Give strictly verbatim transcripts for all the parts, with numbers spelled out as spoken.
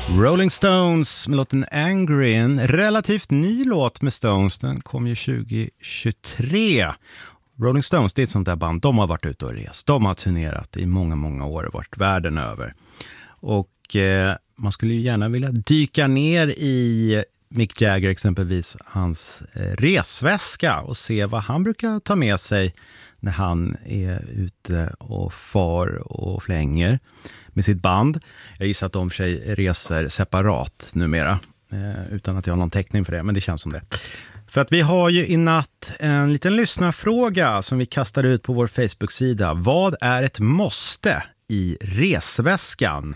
Rolling Stones med låten Angry, en relativt ny låt med Stones. Den kom ju tjugo tjugotre. Rolling Stones, det är ett sånt där band. De har varit ute och rest. De har turnerat i många, många år, varit världen över. Och eh, man skulle ju gärna vilja dyka ner i Mick Jagger exempelvis, hans eh, resväska och se vad han brukar ta med sig när han är ute och far och flänger med sitt band. Jag gissar att de för sig reser separat numera, eh, utan att jag har någon täckning för det, men det känns som det. För att vi har ju i natt en liten lyssnarfråga som vi kastar ut på vår Facebook-sida. Vad är ett måste i resväskan?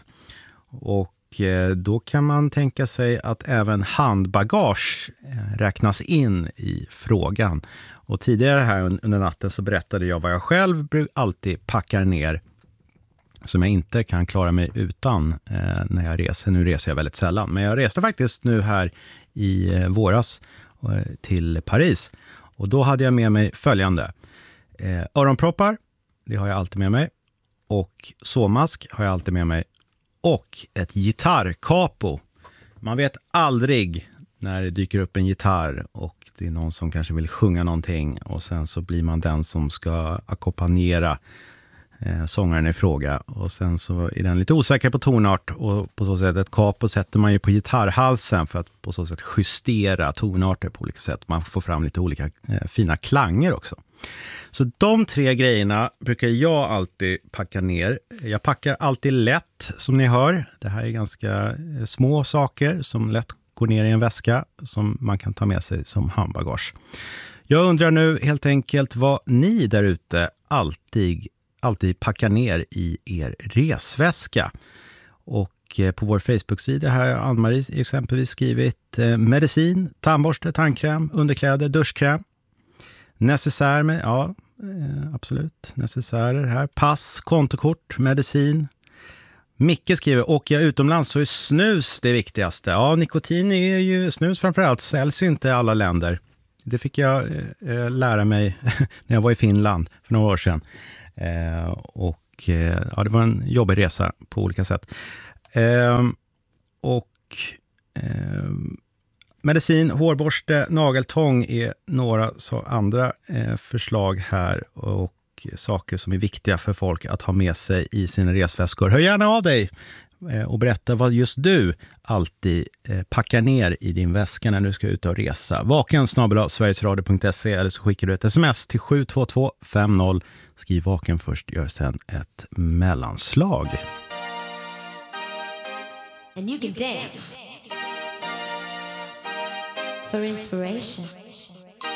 Och eh, då kan man tänka sig att även handbagage eh, räknas in i frågan. Och tidigare här under natten så berättade jag vad jag själv alltid packar ner som jag inte kan klara mig utan eh, när jag reser. Nu reser jag väldigt sällan, men jag reste faktiskt nu här i eh, våras eh, till Paris. Och då hade jag med mig följande. Eh, öronproppar, det har jag alltid med mig. Och såmask har jag alltid med mig. Och ett gitarrkapo. Man vet aldrig när det dyker upp en gitarr och det är någon som kanske vill sjunga någonting och sen så blir man den som ska ackompanjera eh, sångaren i fråga och sen så är den lite osäker på tonart och på så sätt ett kapo sätter man ju på gitarrhalsen för att på så sätt justera tonarter på olika sätt. Man får fram lite olika eh, fina klanger också. Så de tre grejerna brukar jag alltid packa ner. Jag packar alltid lätt som ni hör. Det här är ganska små saker som lätt går ner i en väska som man kan ta med sig som handbagage. Jag undrar nu helt enkelt vad ni där ute alltid, alltid packar ner i er resväska. Och på vår Facebook-sida här har Ann-Marie exempelvis skrivit eh, medicin, tandborste, tandkräm, underkläder, duschkräm. Necessär med, ja eh, absolut, necessärer här. Pass, kontokort, medicin. Micke skriver, åker jag utomlands så är snus det viktigaste. Ja, nikotin är ju, snus framförallt säljs ju inte i alla länder. Det fick jag eh, lära mig när jag var i Finland för några år sedan. Eh, och eh, ja, det var en jobbig resa på olika sätt. Eh, och eh, medicin, hårborste, nageltång är några så andra eh, förslag här och saker som är viktiga för folk att ha med sig i sina resväskor. Hör gärna av dig eh, och berätta vad just du alltid eh, packar ner i din väska när du ska ut och resa. Vaken snabel-a sverigesradio punkt se eller så skickar du ett sms till sju två två fem noll. Skriv vaken först, gör sen ett mellanslag. And you can dance for inspiration.